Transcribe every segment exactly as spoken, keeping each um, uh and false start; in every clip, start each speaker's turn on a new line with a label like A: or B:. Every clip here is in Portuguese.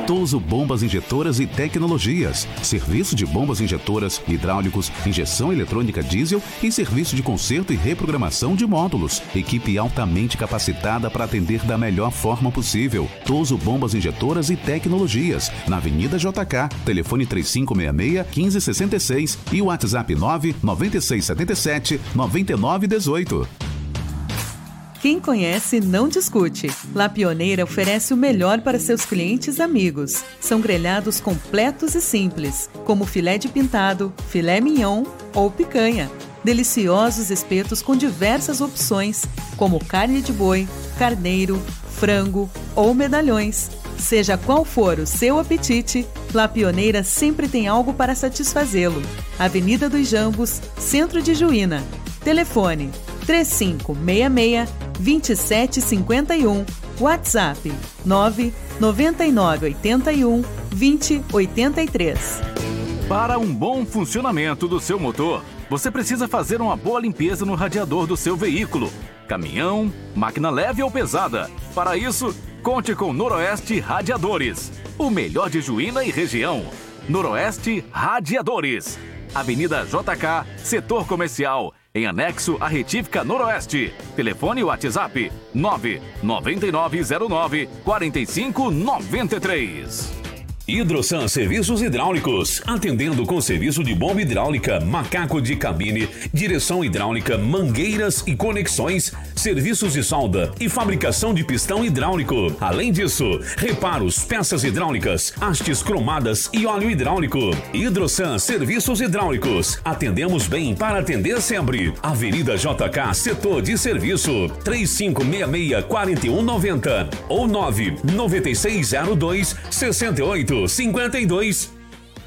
A: Touso Bombas Injetoras e Tecnologias. Serviço de bombas injetoras, hidráulicos, injeção eletrônica diesel e serviço de conserto e reprogramação de módulos. Equipe altamente capacitada para atender da melhor forma possível. Touso Bombas Injetoras e Tecnologias. Na Avenida J K, telefone três cinco seis seis, um cinco seis seis e o WhatsApp nove nove seis sete sete nove nove um oito.
B: Quem conhece, não discute. La Pioneira oferece o melhor para seus clientes e amigos. São grelhados completos e simples, como filé de pintado, filé mignon ou picanha. Deliciosos espetos com diversas opções, como carne de boi, carneiro, frango ou medalhões. Seja qual for o seu apetite, La Pioneira sempre tem algo para satisfazê-lo. Avenida dos Jambos, Centro de Juína. Telefone três cinco seis seis, dois sete cinco um, WhatsApp nove nove nove oito um, dois zero oito três.
C: Para um bom funcionamento do seu motor, você precisa fazer uma boa limpeza no radiador do seu veículo, caminhão, máquina leve ou pesada. Para isso, conte com Noroeste Radiadores, o melhor de Juína e região. Noroeste Radiadores, Avenida J K, Setor Comercial, em anexo à Retífica Noroeste. Telefone WhatsApp nove nove nove zero nove quatro cinco nove três.
D: Hidrosan Serviços Hidráulicos, atendendo com serviço de bomba hidráulica, macaco de cabine, direção hidráulica, mangueiras e conexões, serviços de solda e fabricação de pistão hidráulico. Além disso, reparos, peças hidráulicas, hastes cromadas e óleo hidráulico. Hidrosan Serviços Hidráulicos, atendemos bem para atender sempre. Avenida J K, Setor de Serviço, três cinco seis seis, quatro um nove zero ou nove nove seis zero dois, seis oito cinquenta e dois.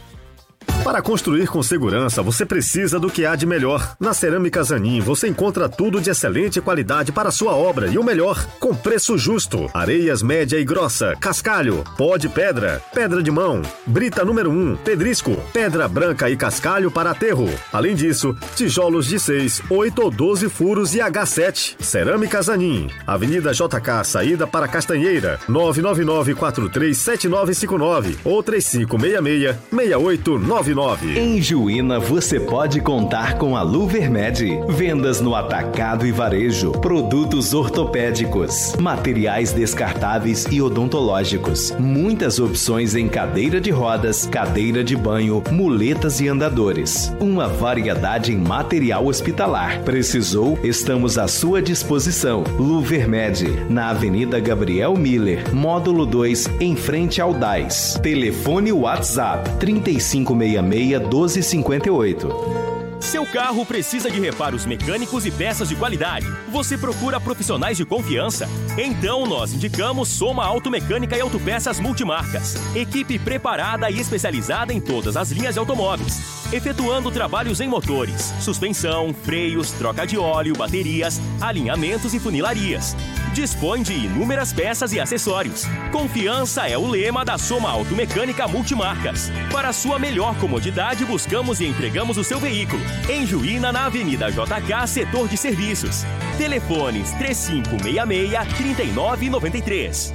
E: Para construir com segurança, você precisa do que há de melhor. Na Cerâmica Zanin, você encontra tudo de excelente qualidade para a sua obra e o melhor, com preço justo. Areias média e grossa, cascalho, pó de pedra, pedra de mão, brita número um, pedrisco, pedra branca e cascalho para aterro. Além disso, tijolos de seis, oito ou doze furos e agá sete. Cerâmica Zanin, Avenida J K, saída para Castanheira, nove nove nove quatro três sete nove cinco nove ou três cinco seis seis, seis oito nove nove.
F: Em Juína você pode contar com a Luvermed. Vendas no atacado e varejo, produtos ortopédicos, materiais descartáveis e odontológicos. Muitas opções em cadeira de rodas, cadeira de banho, muletas e andadores. Uma variedade em material hospitalar. Precisou? Estamos à sua disposição. Luvermed, na Avenida Gabriel Miller, módulo dois, em frente ao D A I S. Telefone WhatsApp trinta e cinco seis seis, doze cinquenta e oito.
G: Seu carro precisa de reparos mecânicos e peças de qualidade. Você procura profissionais de confiança? Então nós indicamos Soma Automecânica e Autopeças Multimarcas. Equipe preparada e especializada em todas as linhas de automóveis, efetuando trabalhos em motores, suspensão, freios, troca de óleo, baterias, alinhamentos e funilarias. Dispõe de inúmeras peças e acessórios. Confiança é o lema da Soma Automecânica Multimarcas. Para sua melhor comodidade, buscamos e entregamos o seu veículo em Juína, na Avenida J K, Setor de Serviços. Telefones três cinco seis seis, três nove nove três.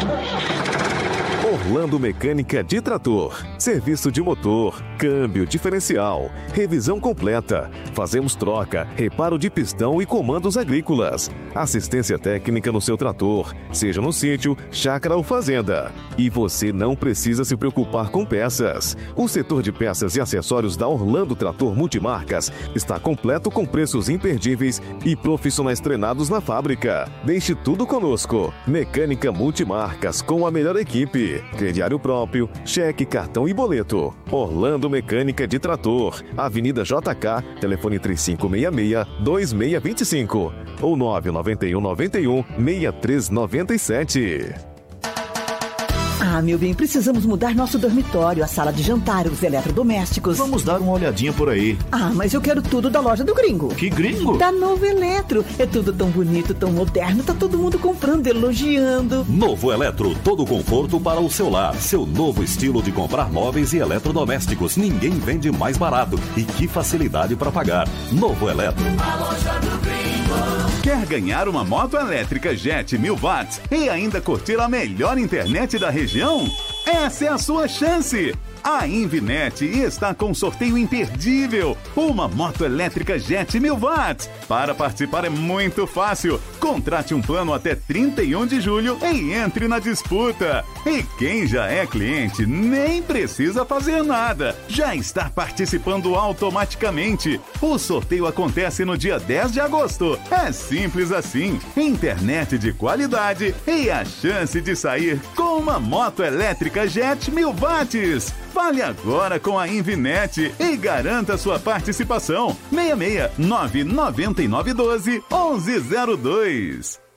H: Orlando Mecânica de Trator. Serviço de motor, câmbio, diferencial, revisão completa. Fazemos troca, reparo de pistão e comandos agrícolas. Assistência técnica no seu trator, seja no sítio, chácara ou fazenda. E você não precisa se preocupar com peças. O setor de peças e acessórios da Orlando Trator Multimarcas está completo com preços imperdíveis e profissionais treinados na fábrica. Deixe tudo conosco. Mecânica Multimarcas com a melhor equipe. Crediário próprio, cheque, cartão e boleto. Orlando Mecânica de Trator, Avenida J K, telefone três cinco seis seis, dois seis dois cinco ou nove nove um nove um, seis três nove sete.
I: Ah, meu bem, precisamos mudar nosso dormitório, a sala de jantar, os eletrodomésticos.
J: Vamos dar uma olhadinha por aí.
I: Ah, mas eu quero tudo da loja do Gringo.
J: Que Gringo?
I: Da Novo Eletro. É tudo tão bonito, tão moderno, tá todo mundo comprando, elogiando.
K: Novo Eletro, todo conforto para o seu lar. Seu novo estilo de comprar móveis e eletrodomésticos. Ninguém vende mais barato. E que facilidade para pagar. Novo Eletro.
L: A loja do Gringo.
M: Quer ganhar uma moto elétrica Jet mil watts e ainda curtir a melhor internet da região?
J: Essa é a sua chance! A Invinet está com um sorteio imperdível, uma moto elétrica Jet mil watts. Para participar é muito fácil. Contrate um plano até trinta e um de julho e entre na disputa. E quem já é cliente nem precisa fazer nada. Já está participando automaticamente. O sorteio acontece no dia dez de agosto. É simples assim. Internet de qualidade e a chance de sair com uma moto elétrica Jet mil watts. Fale agora com a Invinet e garanta sua participação. seis seis nove nove nove um um um um zero dois.